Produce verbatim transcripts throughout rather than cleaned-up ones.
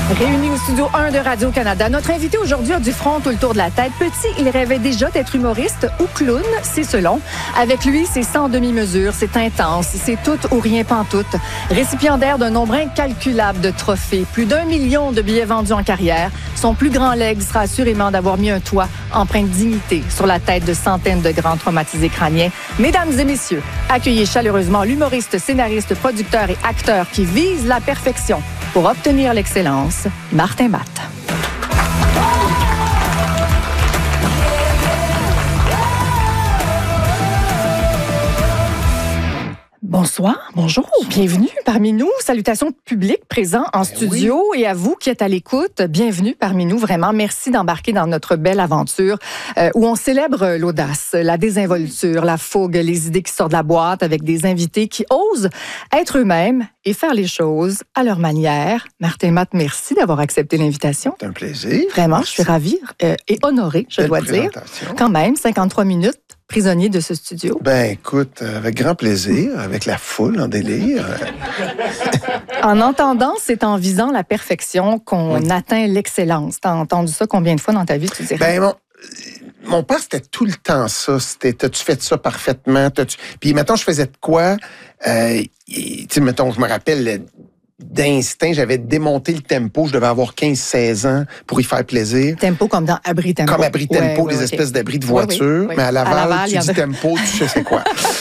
Réunis au studio un de Radio-Canada, notre invité aujourd'hui a du front tout le tour de la tête. Petit, il rêvait déjà d'être humoriste ou clown, c'est selon. Avec lui, c'est sans demi-mesure, c'est intense, c'est tout ou rien pantoute. Récipiendaire d'un nombre incalculable de trophées, plus d'un million de billets vendus en carrière, son plus grand legs sera assurément d'avoir mis un toit empreint de dignité sur la tête de centaines de grands traumatisés crâniens. Mesdames et messieurs, accueillez chaleureusement l'humoriste, scénariste, producteur et acteur qui vise la perfection pour obtenir l'excellence, Martin Matt. Bonsoir, bonjour, bienvenue parmi nous. Salutations publiques présents en studio oui. Et à vous qui êtes à l'écoute, bienvenue parmi nous. Vraiment, merci d'embarquer dans notre belle aventure euh, où on célèbre l'audace, la désinvolture, la fougue, les idées qui sortent de la boîte avec des invités qui osent être eux-mêmes et faire les choses à leur manière. Martin Matt, merci d'avoir accepté l'invitation. C'est un plaisir. Vraiment, merci. Je suis ravie euh, et honorée, je Belle dois dire. Quand même, cinquante-trois minutes. Prisonnier de ce studio? Ben, écoute, avec grand plaisir, avec la foule en délire. En entendant, c'est en visant la perfection qu'on oui. atteint l'excellence. T'as entendu ça combien de fois dans ta vie, tu dirais? Ben, mon, mon père, c'était tout le temps ça. C'était, t'as-tu fait ça parfaitement? T'as-tu... Puis, mettons, je faisais de quoi? Euh, tu sais, mettons, je me rappelle... D'instinct, j'avais démonté le tempo. Je devais avoir quinze seize ans pour y faire plaisir. Tempo comme dans Abri Tempo. Comme Abri Tempo, ouais, les ouais, espèces okay. d'abris de voiture. Oui, oui, oui. Mais à Laval, à Laval tu dis a... Tempo, tu sais c'est quoi.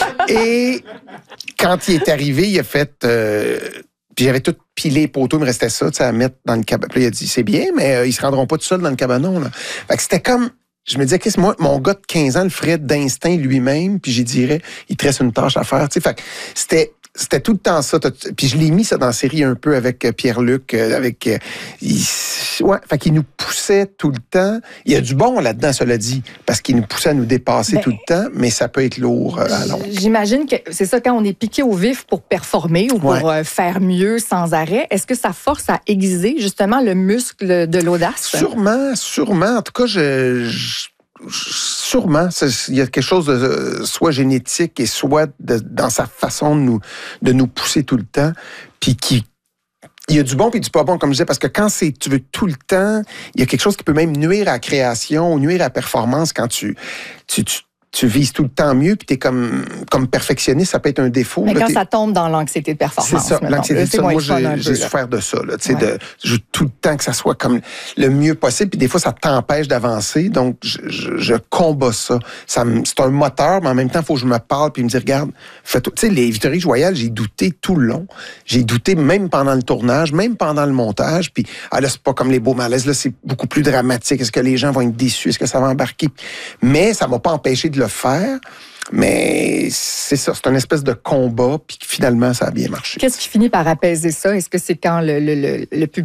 Et quand il est arrivé, il a fait... Euh, puis j'avais tout pilé les poteaux, il me restait ça, tu sais, à mettre dans le cabanon. Puis il a dit, c'est bien, mais euh, ils se rendront pas tout seuls dans le cabanon. Là. Fait que c'était comme... Je me disais, qu'est-ce que moi, mon gars de quinze ans le ferait d'instinct lui-même, puis j'y dirais, il te reste une tâche à faire. Tu sais, fait que c'était... C'était tout le temps ça. Puis je l'ai mis ça dans la série un peu avec Pierre-Luc. Avec, il, ouais, fait qu'il nous poussait tout le temps. Il y a du bon là-dedans, cela dit, parce qu'il nous poussait à nous dépasser ben, tout le temps, mais ça peut être lourd euh, à long. J'imagine que c'est ça quand on est piqué au vif pour performer ou pour ouais. euh, faire mieux sans arrêt. Est-ce que ça force à aiguiser justement le muscle de l'audace? Sûrement, sûrement. En tout cas, je... je... Sûrement, il y a quelque chose de soit génétique et soit de, dans sa façon de nous, de nous pousser tout le temps, puis qui il y a du bon puis du pas bon, comme je disais, parce que quand c'est tu veux tout le temps, il y a quelque chose qui peut même nuire à la création ou nuire à la performance quand tu tu, tu tu vises tout le temps mieux, puis t'es comme, comme perfectionniste, ça peut être un défaut. Mais là, quand t'es... ça tombe dans l'anxiété de performance. C'est ça, l'anxiété de ça. Moi, j'ai, j'ai souffert de ça. Là, ouais. de, je veux tout le temps que ça soit comme le mieux possible, puis des fois, ça t'empêche d'avancer, donc je, je, je combats ça. ça me, c'est un moteur, mais en même temps, il faut que je me parle, puis me dire, regarde, fais tout. Tu sais, les Victories Royales, j'ai douté tout le long. J'ai douté même pendant le tournage, même pendant le montage, puis ah, là, c'est pas comme les beaux malaises, là, c'est beaucoup plus dramatique. Est-ce que les gens vont être déçus? Est-ce que ça va embarquer? Mais ça m'a pas empêché de le faire, mais c'est ça, c'est une espèce de combat, puis finalement, ça a bien marché. Qu'est-ce qui finit par apaiser ça? Est-ce que c'est quand le, le, le, le public